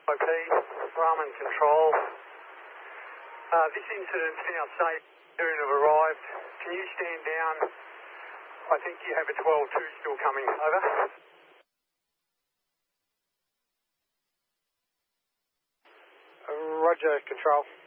OP, Raman Control. This incident's now safe. Have arrived. Can you stand down? I think you have a 12-2 still coming. Over. Roger, Control.